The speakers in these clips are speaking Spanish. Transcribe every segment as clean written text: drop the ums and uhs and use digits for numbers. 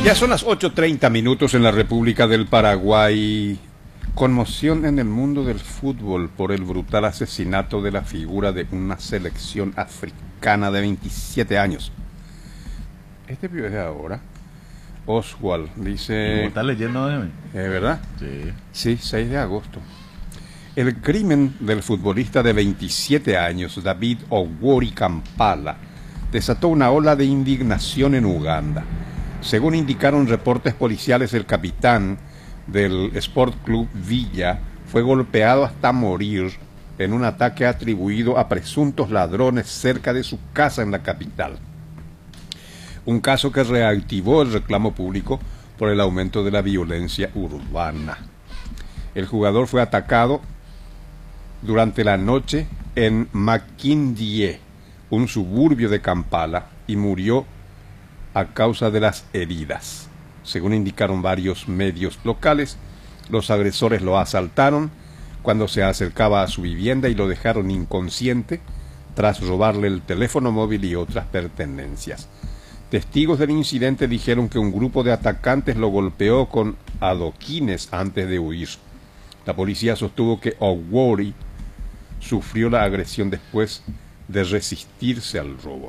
Ya son las 8:30 en la República del Paraguay. Conmoción en el mundo del fútbol por el brutal asesinato de la figura de una selección africana de 27 años. Este pibe es de ahora. Oswald dice... ¿Estás leyendo de mí? ¿Verdad? Sí. Sí, 6 de agosto. El crimen del futbolista de 27 años, David Owori Kampala, desató una ola de indignación en Uganda. Según indicaron reportes policiales, el capitán del Sport Club Villa fue golpeado hasta morir en un ataque atribuido a presuntos ladrones cerca de su casa en la capital. Un caso que reactivó el reclamo público por el aumento de la violencia urbana. El jugador fue atacado durante la noche en Makindye, un suburbio de Kampala, y murió a causa de las heridas. Según indicaron varios medios locales, los agresores lo asaltaron cuando se acercaba a su vivienda y lo dejaron inconsciente tras robarle el teléfono móvil y otras pertenencias. Testigos del incidente dijeron que un grupo de atacantes lo golpeó con adoquines antes de huir. La policía sostuvo que Owori sufrió la agresión después de resistirse al robo.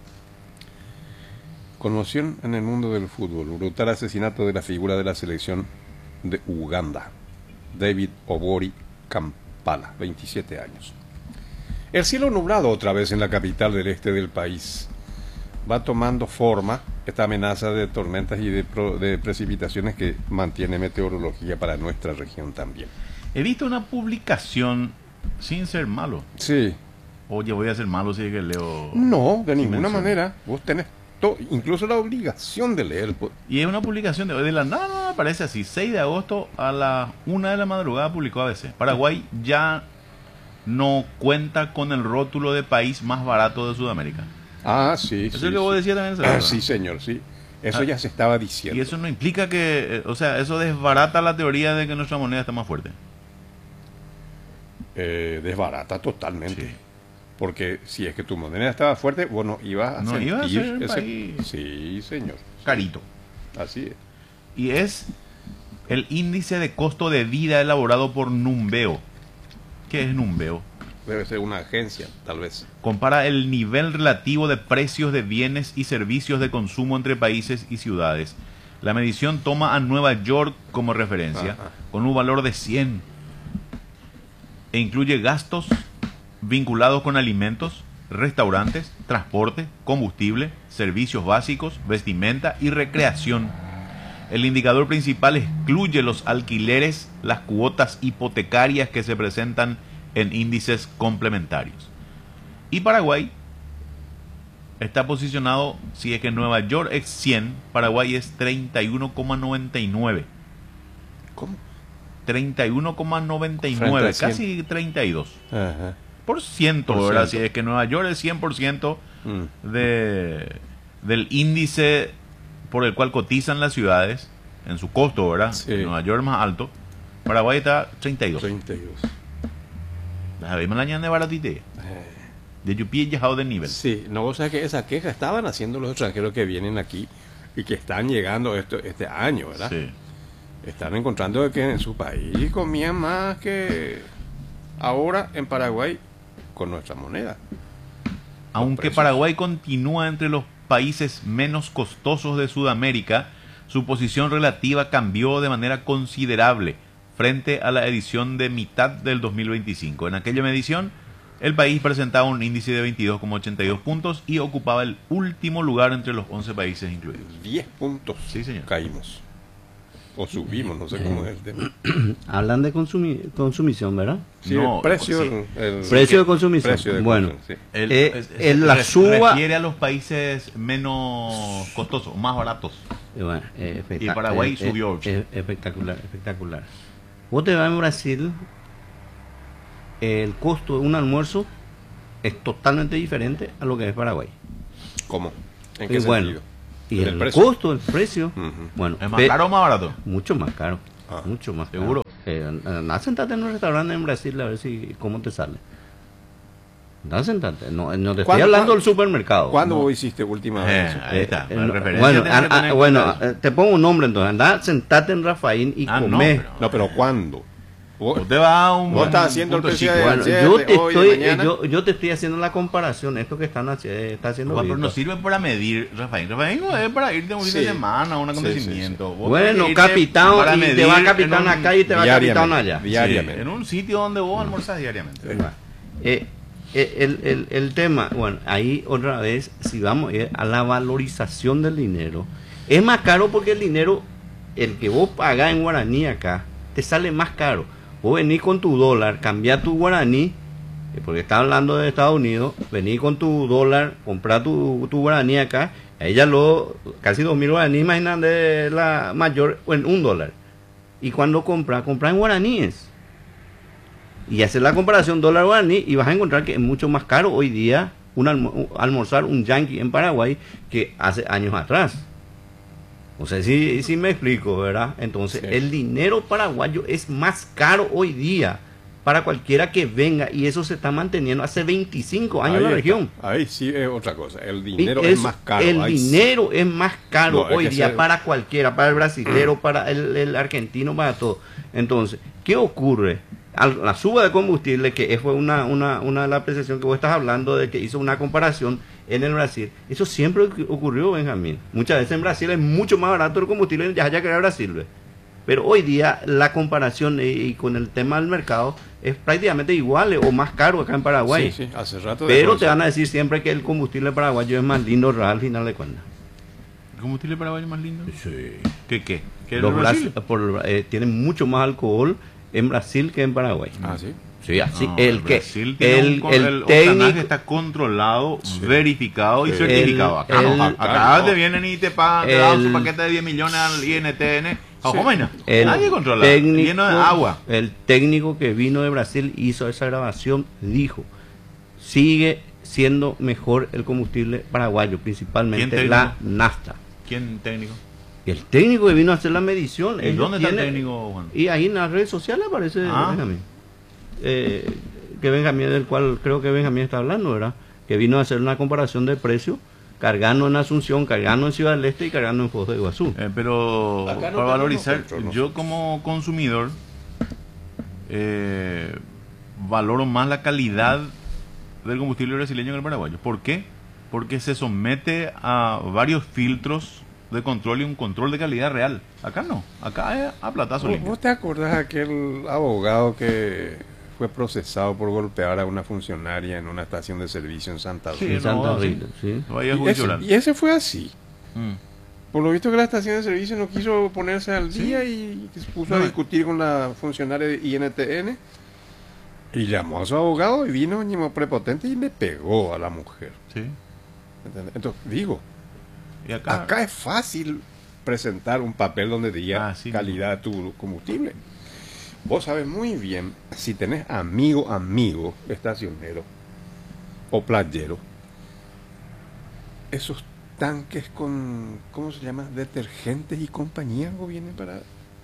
Conmoción en el mundo del fútbol. Brutal asesinato de la figura de la selección de Uganda, David Owori Kampala, 27 años. El cielo nublado otra vez en la capital del este del país. Va tomando forma esta amenaza de tormentas y de precipitaciones que mantiene meteorología para nuestra región también. He visto una publicación sin ser malo. Sí. Oye, voy a ser malo si es que leo. No, de ninguna manera. Vos tenés incluso la obligación de leer. Y es una publicación de la nada, aparece así, 6 de agosto a las 1 de la madrugada publicó ABC. Paraguay ya no cuenta con el rótulo de país más barato de Sudamérica. Ah, sí. Eso sí, es lo que vos decías también. Sí, señor, sí. Eso ya se estaba diciendo. Y eso no implica que, o sea, eso desbarata la teoría de que nuestra moneda está más fuerte. Desbarata totalmente. Sí. Porque si es que tu moneda estaba fuerte, bueno, ibas a No sentir iba a ser el ese... país Sí, señor. carito. Así es. Y es el índice de costo de vida elaborado por Numbeo. ¿Qué es Numbeo? Debe ser una agencia, tal vez. Compara el nivel relativo de precios de bienes y servicios de consumo entre países y ciudades. La medición toma a Nueva York como referencia, con un valor de 100, e incluye gastos vinculados con alimentos, restaurantes, transporte, combustible, servicios básicos, vestimenta y recreación. El indicador principal excluye los alquileres, las cuotas hipotecarias que se presentan en índices complementarios. Y Paraguay está posicionado, si es que Nueva York es 100, Paraguay es 31,99. ¿Cómo? 31,99, casi 32. Ajá. Por ciento, ¿verdad? Si es que Nueva York es 100% del índice por el cual cotizan las ciudades en su costo, ¿verdad? Sí. Nueva York es más alto. Paraguay está 32. 32. Déjame la ñana de baratite. De Yupi ya de nivel. Sí, no, vos sabés que esa queja estaban haciendo los extranjeros que vienen aquí y que están llegando este año, ¿verdad? Sí. Están encontrando que en su país comían más que ahora en Paraguay con nuestra moneda. Aunque Paraguay continúa entre los países menos costosos de Sudamérica, su posición relativa cambió de manera considerable frente a la edición de mitad del 2025. En aquella medición, el país presentaba un índice de 22,82 puntos y ocupaba el último lugar entre los 11 países incluidos. 10 puntos. Sí, señor. Caímos. O subimos, no sé cómo es el tema. Hablan de consumición, ¿verdad? Sí, No, el precio, sí. Precio de consumición. precio de Bueno, consumo, sí. la suba refiere a los países menos costosos, más baratos. Bueno, Y Paraguay subió. Espectacular, espectacular. Vos te vas a Brasil, el costo de un almuerzo es totalmente diferente a lo que es Paraguay. ¿Cómo? ¿En qué Bueno, sentido? y ¿En el precio? costo, el precio, bueno, ¿Es más caro o más barato? mucho más caro. Mucho más ¿Seguro? caro. Anda, sentate en un restaurante en Brasil a ver cómo te sale. Anda, sentate. No, no te estoy ¿Cuándo- hablando cuándo- del supermercado. ¿Cuándo No. vos hiciste última vez eso? Ahí está. la referencia Bueno, tiene que tener claro. te pongo un nombre entonces. Anda, sentate en Rafaín y Ah, no, comé. pero- No, pero ¿cuándo? Vos- Usted va a un Vos estás haciendo el punto precio chico. de- Bueno, ayer, yo de te hoy, de estoy, mañana. yo te estoy haciendo la comparación. Esto que está haciendo Juan, pero Víctor. no sirve para medir, Rafael. Rafael no es para irte a un fin de Sí. semana, a un Sí, acontecimiento. Vos Bueno, tenés que irte capitán, para y te medir va en capitán un- acá y te va capitán allá. Diariamente. Sí, en un sitio donde vos almorzás diariamente. El tema, bueno, ahí otra vez, si vamos a la valorización del dinero, es más caro porque el dinero, el que vos pagás en guaraní acá, te sale más caro. Vos venís con tu dólar, cambiás tu guaraní, porque está hablando de Estados Unidos, venís con tu dólar, comprás tu guaraní acá, ahí ya casi 2.000 guaraníes, imagínate la mayor, en $1. Y cuando compras en guaraníes. Y hacer la comparación dólar-guaraní y vas a encontrar que es mucho más caro hoy día almorzar un yanqui en Paraguay que hace años atrás. No sé si me explico, ¿verdad? Entonces, Sí. el dinero paraguayo es más caro hoy día para cualquiera que venga y eso se está manteniendo hace 25 años en la Ahí región. está. Ahí sí es otra cosa. El Y dinero es más caro. El Ahí sí. dinero es más caro No, es hoy que día se- para cualquiera, para el brasilero, para el argentino, para todo. Entonces, ¿qué ocurre? La suba de combustible, que fue una de las apreciaciones que vos estás hablando, de que hizo una comparación en el Brasil. Eso siempre ocurrió, Benjamín. Muchas veces en Brasil es mucho más barato el combustible, ya que era Brasil. ¿Ve? Pero hoy día la comparación y con el tema del mercado es prácticamente igual o más caro acá en Paraguay. Sí, sí, hace rato. Pero dejó te eso. van a decir siempre que el combustible paraguayo es más lindo real al final de cuentas. ¿El combustible paraguayo más lindo? Sí. ¿Qué? ¿Que el Los de Brasil? tienen mucho más alcohol en Brasil que en Paraguay. Ah, sí. Sí, así. No, el que Brasil tiene el octanaje técnico está controlado, Sí. verificado y Sí. certificado. Acá El- no. Acá no. te vienen y te pagan, te dan su el- paquete de 10 millones al INTN. Ojo, Sí. vaina. el Nadie controla. técnico, Lleno de agua. el técnico que vino de Brasil hizo esa grabación, dijo, sigue siendo mejor el combustible paraguayo, principalmente ¿Quién la técnico? nafta. ¿Quién técnico? El técnico que vino a hacer la medición. ¿Y ellos dónde está el tienen- técnico, Juan? Y ahí en las redes sociales aparece Ah. Benjamín. Que Benjamín, del cual creo que Benjamín está hablando, ¿verdad? Que vino a hacer una comparación de precios, cargando en Asunción, cargando en Ciudad del Este y cargando en Foz de Iguazú. Pero Acá no para tenemos valorizar, control, ¿no? yo como consumidor valoro más la calidad del combustible brasileño que el paraguayo. ¿Por qué? Porque se somete a varios filtros de control y un control de calidad real. Acá no, acá es a platazo ¿Vos, limpio. vos te acordás aquel abogado que fue procesado por golpear a una funcionaria en una estación de servicio en Santa Sí, Rita? en Santa no, sí. Rita, sí. Vaya Y juicio ese, oral. y ese fue así. Mm. Por lo visto que la estación de servicio no quiso ponerse al Sí. día y se puso No. a discutir con la funcionaria de INTN y llamó a su abogado y vino ñemo prepotente y le pegó a la mujer. Sí. ¿Entendés? Entonces, digo, Y acá, acá es fácil presentar un papel donde diga Ah, sí, calidad de tu combustible. Vos sabes muy bien, si tenés amigo estacionero o playero, esos tanques con, ¿cómo se llama? Detergentes y compañía algo vienen para...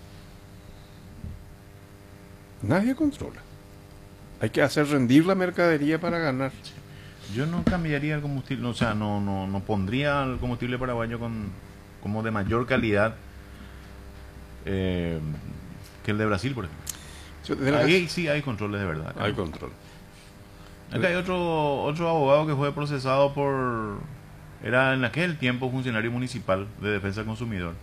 Nadie controla. Hay que hacer rendir la mercadería para ganar. yo no cambiaría el combustible, o sea, no pondría el combustible paraguayo como de mayor calidad que el de Brasil, por ejemplo. De la- Ahí sí hay controles de verdad. Acá hay no. control. Acá hay otro abogado que fue procesado era en aquel tiempo funcionario municipal de defensa del consumidor.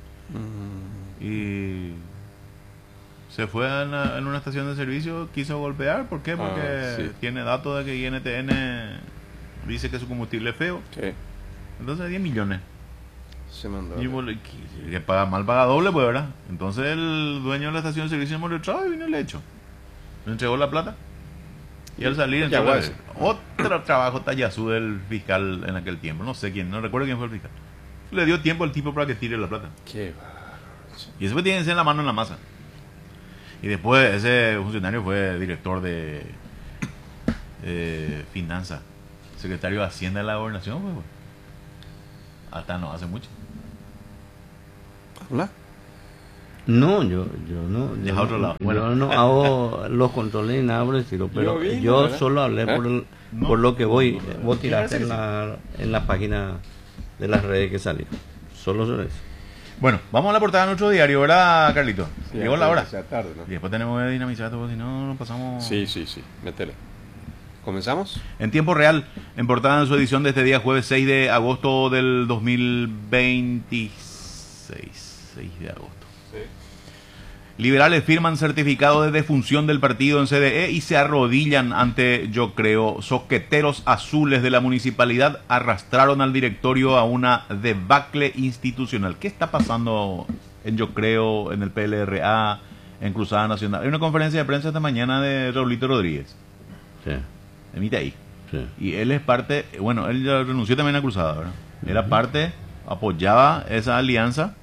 Y se fue en una estación de servicio, quiso golpear. ¿Por qué? Porque sí. tiene datos de que INTN dice que su combustible es feo. Sí, Entonces 10 millones. se mandó. Y le paga mal, paga doble, pues, ¿verdad? Entonces el dueño de la estación de servicio se molestó y vino y le echó. Le entregó la plata. Y al salir Ya, entró guay. otro trabajo tallazú del fiscal en aquel tiempo. No sé quién, no recuerdo quién fue el fiscal. Le dio tiempo al tipo para que tire la plata. Qué bárbaro. Y eso tiene que ser la mano en la masa. Y después ese funcionario fue director de finanzas, secretario de Hacienda de la Gobernación, pues, güey. Hasta no hace mucho. Habla. No, yo no. Es a otro lado. Bueno. Yo no hago los controles ni nada por el estilo, pero yo solo hablé por lo que vos tiraste en la página de las redes que salió. Solo sobre eso. Bueno, vamos a la portada de nuestro diario, ¿verdad, Carlito? Sí, Llegó la hora. sea tarde, ¿no? Y después tenemos que dinamizar todo, si no, nos pasamos... Sí, métele. ¿Comenzamos? En tiempo real, en portada de su edición de este día, jueves 6 de agosto del 2026. 6 de agosto. Sí. Liberales firman certificado de defunción del partido en CDE y se arrodillan ante, yo creo, soqueteros azules de la municipalidad arrastraron al directorio a una debacle institucional. ¿Qué está pasando en yo creo, en el PLRA, en Cruzada Nacional? Hay una conferencia de prensa esta mañana de Raulito Rodríguez. Sí. Emite ahí. Sí. Y él es parte, bueno, él ya renunció también a Cruzada, ¿verdad? Era parte, apoyaba esa alianza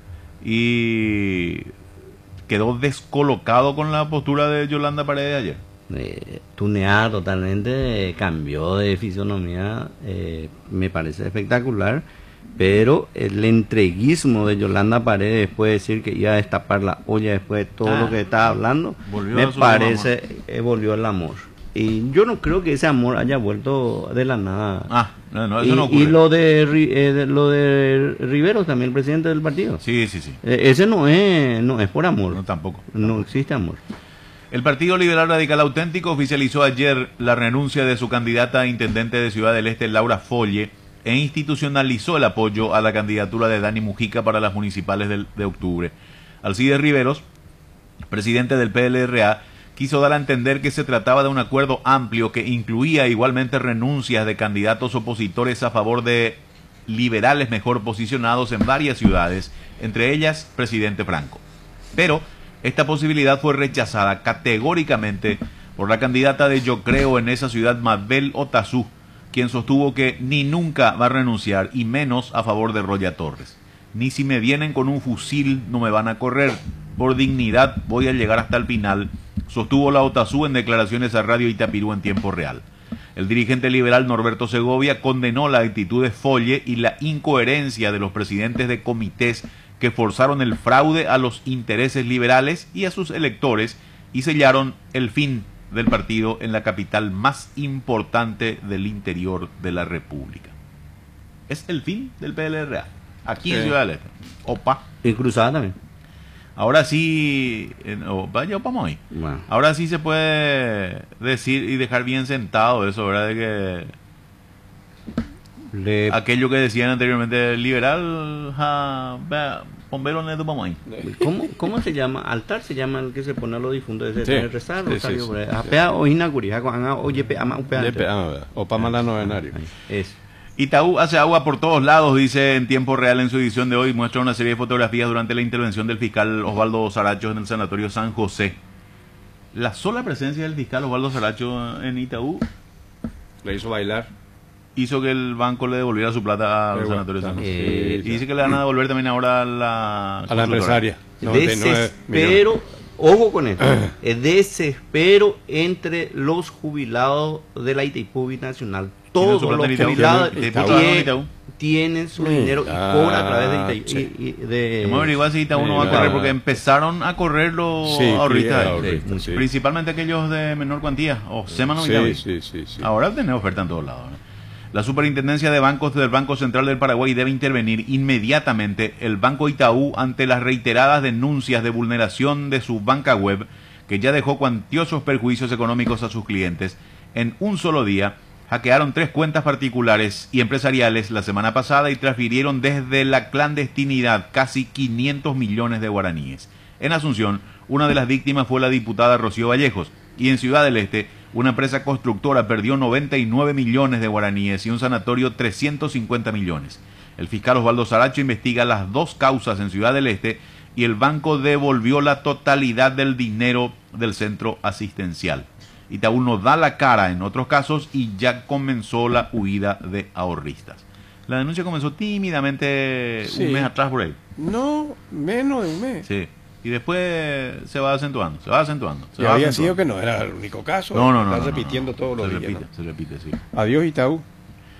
y quedó descolocado con la postura de Yolanda Paredes ayer. Tuneada totalmente, cambió de fisonomía, me parece espectacular, pero el entreguismo de Yolanda Paredes después de decir que iba a destapar la olla después de todo lo que estaba hablando, me parece volvió el amor. Y yo no creo que ese amor haya vuelto de la nada. No, eso no ocurre. Y lo de Rivero también, el presidente del partido. Sí. Ese no es por amor. No, tampoco. No existe amor. El Partido Liberal Radical Auténtico oficializó ayer la renuncia de su candidata a intendente de Ciudad del Este, Laura Folle, e institucionalizó el apoyo a la candidatura de Dani Mujica para las municipales de octubre. Alcides Riveros, presidente del PLRA, quiso dar a entender que se trataba de un acuerdo amplio que incluía igualmente renuncias de candidatos opositores a favor de liberales mejor posicionados en varias ciudades, entre ellas Presidente Franco. Pero esta posibilidad fue rechazada categóricamente por la candidata de Yo Creo en esa ciudad, Mabel Otazú, quien sostuvo que ni nunca va a renunciar, y menos a favor de Roya Torres. Ni si me vienen con un fusil no me van a correr. Por dignidad voy a llegar hasta el final, sostuvo la Otazú en declaraciones a Radio Itapirú en tiempo real. El dirigente liberal Norberto Segovia condenó la actitud de Folle y la incoherencia de los presidentes de comités que forzaron el fraude a los intereses liberales y a sus electores y sellaron el fin del partido en la capital más importante del interior de la República. Es el fin del PLRA, aquí en Ciudad del Este. Opa. Y Cruzada también. Ahora sí, vaya, vamos ahí. Bueno. Ahora sí se puede decir y dejar bien sentado eso, ¿verdad? De que aquello que decían anteriormente, liberal, bombero neto, vamos ahí. ¿Cómo se llama? Altar se llama el que se pone a los difuntos de Sí. rezar, Sí, rosario, sí. apea o inacuria, oye, ama, O para mala novenario. Es. Itaú hace agua por todos lados, dice en tiempo real en su edición de hoy. Muestra una serie de fotografías durante la intervención del fiscal Osvaldo Saracho en el Sanatorio San José. La sola presencia del fiscal Osvaldo Saracho en Itaú Le hizo bailar. hizo que el banco le devolviera su plata al Sanatorio San José. Sí, Y dice que le van a devolver también ahora a la empresaria. 99 Desespero, ojo con esto, desespero entre los jubilados de la Itaipú Nacional. Todos los jubilados tienen su dinero y cobran a través de Hemos averiguado si Itaú no va a correr porque empezaron a correr los ahorristas, sí. principalmente aquellos de menor cuantía o semana Sí. Ahora tenemos oferta en todos lados, ¿no? La Superintendencia de Bancos del Banco Central del Paraguay debe intervenir inmediatamente el Banco Itaú ante las reiteradas denuncias de vulneración de su banca web, que ya dejó cuantiosos perjuicios económicos a sus clientes. En un solo día hackearon 3 cuentas particulares y empresariales la semana pasada y transfirieron desde la clandestinidad casi 500 millones de guaraníes. En Asunción, una de las víctimas fue la diputada Rocío Vallejos, y en Ciudad del Este, una empresa constructora perdió 99 millones de guaraníes y un sanatorio 350 millones. El fiscal Osvaldo Saracho investiga las 2 causas en Ciudad del Este y el banco devolvió la totalidad del dinero del centro asistencial. Itaú no da la cara en otros casos y ya comenzó la huida de ahorristas. La denuncia comenzó tímidamente un mes atrás por ahí. No, menos de un mes. Sí. Y después se va acentuando. Y había sido que no era el único caso. No. Está repitiendo todos los días. Se repite, sí. Adiós, Itaú.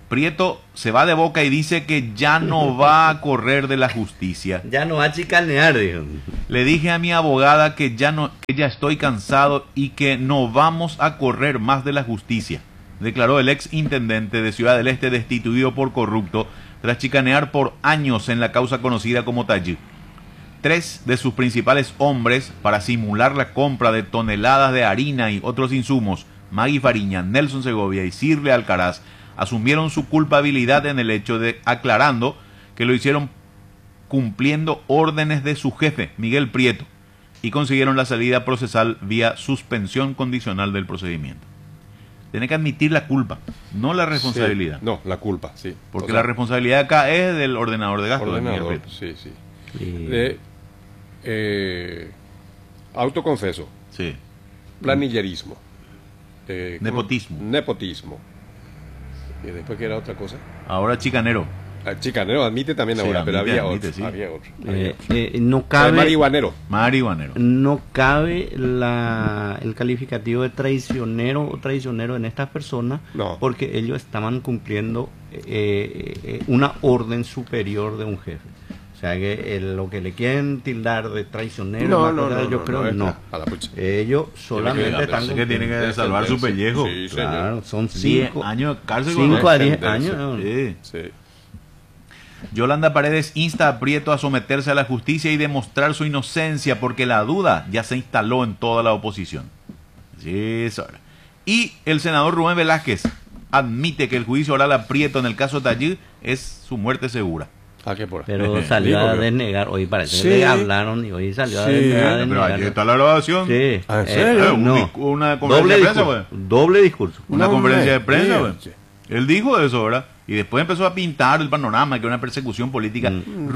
Prieto se va de boca y dice que ya no va a correr de la justicia. Ya no va a chicanear, dijo. Le dije a mi abogada que ya estoy cansado y que no vamos a correr más de la justicia, declaró el ex intendente de Ciudad del Este destituido por corrupto tras chicanear por años en la causa conocida como Tallí. 3 de sus principales hombres, para simular la compra de toneladas de harina y otros insumos, Magui Fariña, Nelson Segovia y Sirle Alcaraz, asumieron su culpabilidad en el hecho de aclarando que lo hicieron cumpliendo órdenes de su jefe, Miguel Prieto, y consiguieron la salida procesal vía suspensión condicional del procedimiento. Tiene que admitir la culpa, no la responsabilidad. Sí, no, la culpa, sí. Porque O sea, la responsabilidad acá es del ordenador de gastos. ordenador, sí, sí. Y- Autoconfeso, Sí. planillerismo. Nepotismo. Nepotismo. ¿Y después qué era otra cosa? Ahora chicanero. Chicanero admite también Sí, ahora, pero admite, había admite, otro. sí. Había otro. no cabe, Marihuanero. Marihuanero. no cabe el calificativo de traicionero o traicionero en estas personas, No. porque ellos estaban cumpliendo una orden superior de un jefe. O sea que lo que le quieren tildar de traicionero, yo creo que no. A la pucha. Ellos solamente Parece están que tiene que salvar su pellejo. Sí, señor. Claro, son 10 5 años de cárcel. 5 a 10 sentencia. años. Sí. Sí. Yolanda Paredes insta a Prieto a someterse a la justicia y demostrar su inocencia porque la duda ya se instaló en toda la oposición. Sí, señor. Y el senador Rubén Velázquez admite que el juicio oral a Prieto en el caso Tallí es su muerte segura. ¿A qué por ahí? Pero salió a Digo, desnegar, hoy parece Sí. que le hablaron y hoy salió a Sí, desnegar. Pero ahí está la grabación. Sí. ¿Ah, en serio? No. Una conferencia de prensa, pues. Doble discurso. Una No, conferencia de hombre, prensa, pues. sí. Él dijo eso, ¿verdad? Y después empezó a pintar el panorama, que era una persecución política.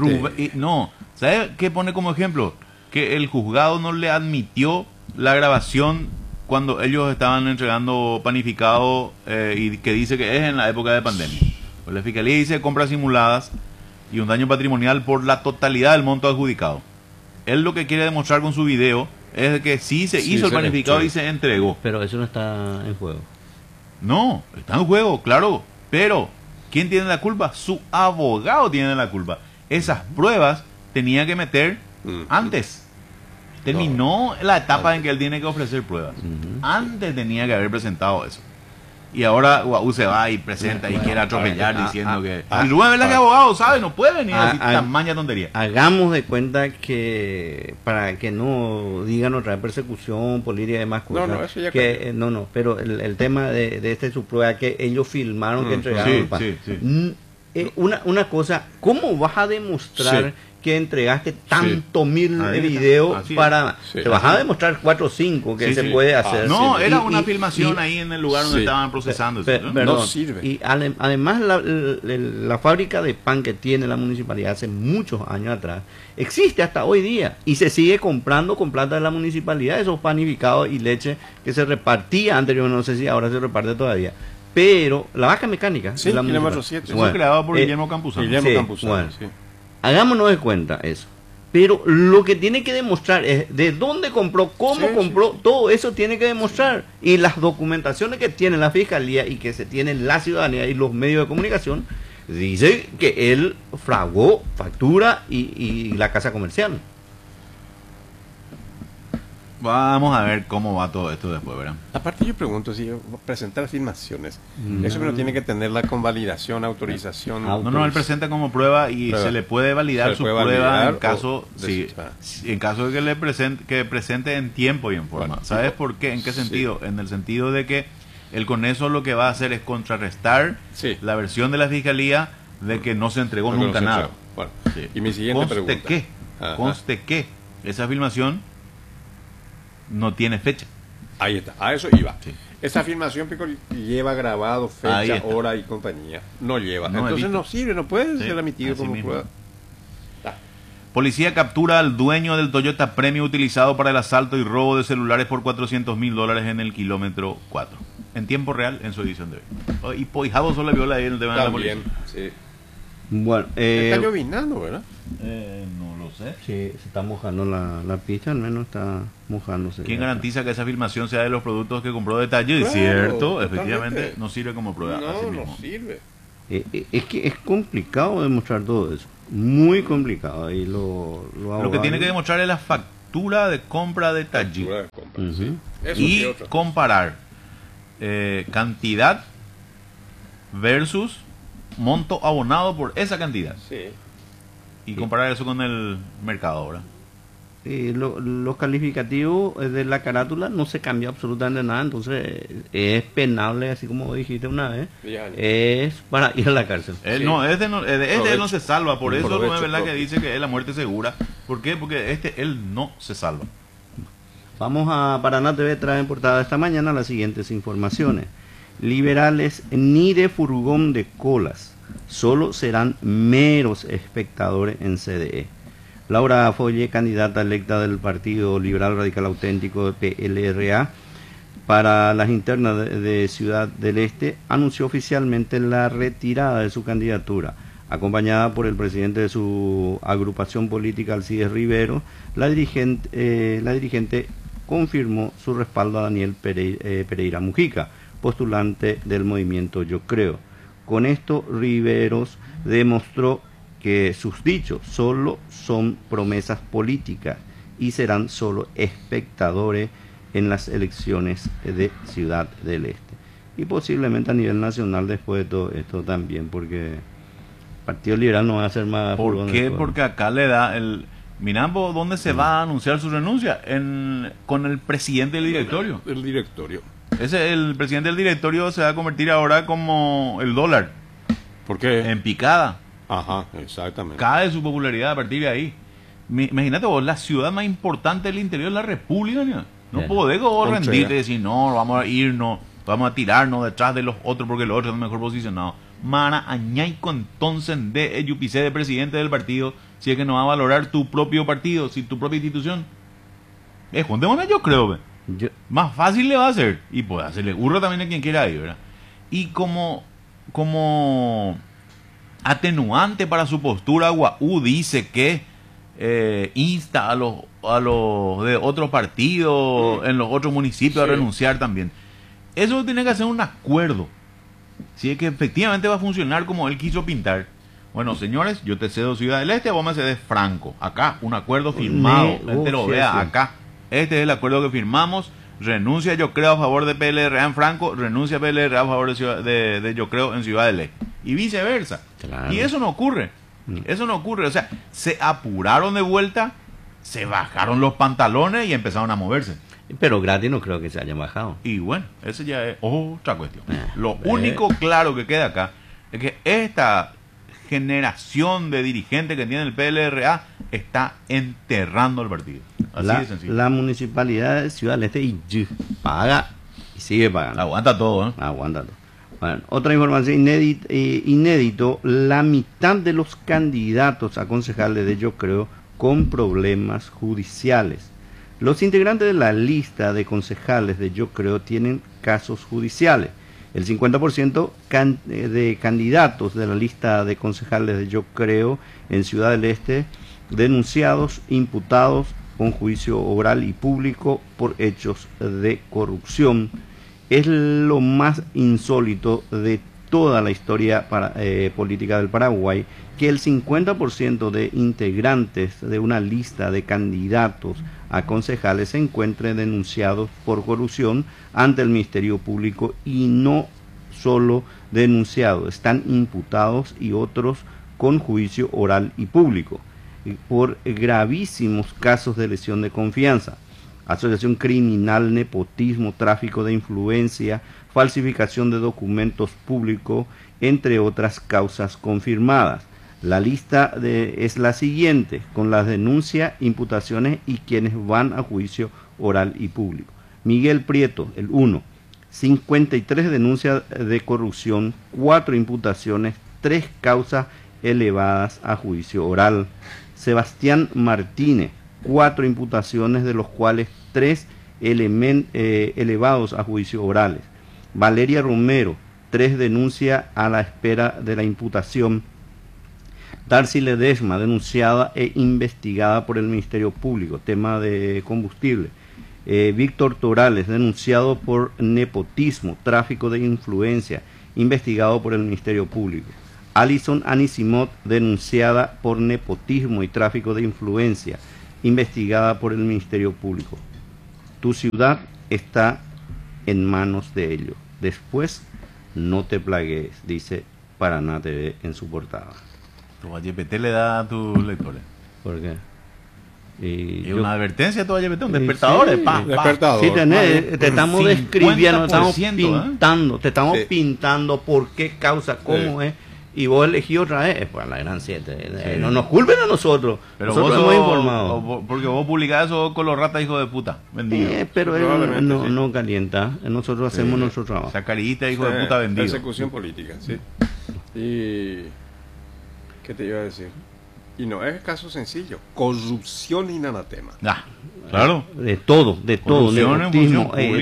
No, ¿sabe qué pone como ejemplo? Que el juzgado no le admitió la grabación cuando ellos estaban entregando panificado y que dice que es en la época de pandemia. Pues la fiscalía dice compras simuladas y un daño patrimonial por la totalidad del monto adjudicado. Él lo que quiere demostrar con su video es que sí se Sí, hizo el se panificado le- y se entregó. Pero eso no está en juego. No, está en juego, claro. Pero, ¿quién tiene la culpa? Su abogado tiene la culpa. Esas pruebas tenía que meter antes. Terminó la etapa en que él tiene que ofrecer pruebas. Antes tenía que haber presentado eso. Y ahora Guau se va y presenta y quiere atropellar diciendo que... Y Rubén Velázquez, abogado, ¿sabe? No puede venir a decir tamaña tontería. Hagamos de cuenta que, para que no digan otra vez persecución política y demás cosas. No, eso ya que, no, pero el tema de este su prueba que ellos filmaron que entregaron sí, el pan. sí, sí. Una cosa, ¿cómo vas a demostrar Sí. que entregaste tanto mil Ahí está. videos Así es. para... Sí. Te vas a demostrar 4 o 5 que Sí, se sí. puede hacer. No, Sí. era Y- una y- filmación y- ahí en el lugar donde Sí. estaban procesando eso, ¿no? Perdón. No sirve. Y además la fábrica de pan que tiene la municipalidad hace muchos años atrás existe hasta hoy día y se sigue comprando con plata de la municipalidad esos panificados y leche que se repartía anteriormente, no sé si ahora se reparte todavía. Pero la vaca mecánica Sí, de la kilómetro municipalidad. 7. Eso fue creado por eh, Guillermo Campuzano. Guillermo Sí, Campuzano, bueno. sí. Hagámonos de cuenta eso. Pero lo que tiene que demostrar es de dónde compró, cómo Sí, compró, todo eso tiene que demostrar. Y las documentaciones que tiene la fiscalía y que se tienen la ciudadanía y los medios de comunicación, dice que él fraguó factura y la casa comercial. Vamos a ver cómo va todo esto después, ¿verdad? Aparte yo pregunto si presentar filmaciones, eso no tiene que tener la convalidación, autorización. No, él presenta como prueba y Prueba. se le puede validar Se le su puede prueba validar en caso, o sí, desechar. en caso de que le presente en tiempo y en forma. Bueno, ¿Sabes por qué? ¿En qué sí. sentido? En el sentido de que él con eso lo que va a hacer es contrarrestar Sí. la versión de la fiscalía de que no se entregó Porque nunca no se nada. entregó. Bueno, Sí. y mi siguiente Conste pregunta. que, Ajá. conste que esa filmación no tiene fecha. Ahí está, a eso iba. Sí. Esa afirmación Pico, lleva grabado Ahí fecha, está. hora y compañía. No lleva. No, Entonces evito. no sirve, no puede Sí, ser emitido así como mismo. prueba. Policía captura al dueño del Toyota Premio utilizado para el asalto y robo de celulares por $400,000 en el kilómetro 4. En tiempo real, en su edición de hoy. Y Poijado solo viola ahí en el tema de la También, policía. sí. Bueno, Está llovinando, ¿verdad? No lo sé. sí, se está mojando la pista, al menos está mojándose. ¿Quién garantiza que esa filmación sea de los productos que compró de Taller? Claro, Cierto, totalmente. efectivamente no sirve como prueba. así No, mismo. no sirve. Es que es complicado demostrar todo eso, muy complicado. Y Lo que tiene que demostrar es la factura de compra de Taggi Factura de compra, Ujú. sí. Eso y sí, otra. comparar cantidad versus monto abonado por esa cantidad Sí. y comparar eso con el mercado ahora. Los calificativos de la carátula no se cambia absolutamente nada, entonces es penable, así como dijiste una vez, 10 años. es para ir a la cárcel. Él Sí. no, este no, él no se salva, por eso no Provecho es verdad que propio. dice que es la muerte segura. ¿Por qué? Porque él no se salva. Vamos a Paraná TV, trae en portada esta mañana las siguientes informaciones. Liberales ni de furgón de colas, solo serán meros espectadores en CDE. Laura Folle, candidata electa del Partido Liberal Radical Auténtico de PLRA para las internas de Ciudad del Este, anunció oficialmente la retirada de su candidatura. Acompañada por el presidente de su agrupación política, Alcides Rivero, la dirigente confirmó su respaldo a Daniel Pereira Mujica, postulante del movimiento Yo Creo. Con esto, Riveros demostró que sus dichos solo son promesas políticas y serán solo espectadores en las elecciones de Ciudad del Este. Y posiblemente a nivel nacional después de todo esto también, porque el Partido Liberal no va a hacer más... ¿Por furgón de qué? cola. Porque acá le da el... Mirambo, ¿dónde se va a anunciar su renuncia? Con el presidente del directorio. El directorio. El presidente del directorio se va a convertir ahora como el dólar, ¿Por qué? en picada. Ajá, exactamente. Cae su popularidad a partir de ahí. Imagínate vos, la ciudad más importante del interior de la República, ¿no? No Bien. podés vos Entrega. rendirte y decir, no, vamos a irnos, vamos a tirarnos detrás de los otros porque los otros están mejor posicionados. Mara añaico entonces de Yupisé de presidente del partido, si es que no va a valorar tu propio partido, si tu propia institución. Juntémonos, yo creo, ve. Yo- Más fácil le va a hacer. Y puede hacerle burro también a quien quiera ir, ¿verdad? Y como atenuante para su postura, Guaú dice que insta a los de otros partidos en los otros municipios a Sí. renunciar también. Eso tiene que hacer un acuerdo. Si es que efectivamente va a funcionar como él quiso pintar. Bueno, señores, yo te cedo Ciudad del Este, vos me cedes Franco. Acá, un acuerdo firmado. La gente lo vea Negociación. acá. Este es el acuerdo que firmamos. Renuncia Yo Creo a favor de PLRA en Franco, renuncia PLRA a favor de Yo Creo en Ciudad del Este. Y viceversa. Claro. Y eso no ocurre. Eso no ocurre. O sea, se apuraron de vuelta, se bajaron los pantalones y empezaron a moverse. Pero gratis no creo que se hayan bajado. Y bueno, esa ya es otra cuestión. Ah, Lo único claro que queda acá es que esta generación de dirigentes que tiene el PLRA está enterrando el partido. Así de sencillo. La municipalidad de Ciudad del Este paga y sigue pagando. Aguanta todo, ¿eh? Aguántalo. Bueno, otra información inédito, la mitad de los candidatos a concejales de Yo Creo con problemas judiciales. Los integrantes de la lista de concejales de Yo Creo tienen casos judiciales. El 50% de candidatos de la lista de concejales de Yo Creo en Ciudad del Este denunciados, imputados con juicio oral y público por hechos de corrupción. Es lo más insólito de toda la historia política del Paraguay que el 50% de integrantes de una lista de candidatos a concejales se encuentren denunciados por corrupción ante el Ministerio Público, y no solo denunciados, están imputados y otros con juicio oral y público por gravísimos casos de lesión de confianza, asociación criminal, nepotismo, tráfico de influencia, falsificación de documentos públicos, entre otras causas confirmadas. La lista es la siguiente, con las denuncias, imputaciones y quienes van a juicio oral y público. Miguel Prieto, el 1, 53 denuncias de corrupción, 4 imputaciones, 3 causas elevadas a juicio oral. Sebastián Martínez, 4 imputaciones, de los cuales 3 elevados a juicio orales. Valeria Romero, 3 denuncias a la espera de la imputación. Darcy Ledesma, denunciada e investigada por el Ministerio Público, tema de combustible. Víctor Torales, denunciado por nepotismo, tráfico de influencia investigado por el Ministerio Público. Alison Anisimot, denunciada por nepotismo y tráfico de influencia, investigada por el Ministerio Público. Tu ciudad está en manos de ellos. Después, no te plagues, dice Paraná TV en su portada. Tu GPT le da a tus lectores. ¿Por qué? Y una advertencia a tu GPT, un despertador, sí, despertador. Sí, te estamos 50%, describiendo, estamos ¿eh? pintando, te estamos Sí. pintando por qué causa, cómo Sí. es, y vos elegís otra vez, pues la gran 7. No nos culpen a nosotros, Pero nosotros vos hemos sos- informado. porque vos publicás eso con los ratas, hijo de puta. Vendido. Pero él Probablemente, sí. no calienta, nosotros hacemos nuestro trabajo. Sacarillita, hijo de puta, vendido. Persecución política, sí. Y... ¿qué te iba a decir? Y no es caso sencillo. Corrupción y anatema. Ah, claro. De todo, Corrupción en nepotismo, función pública.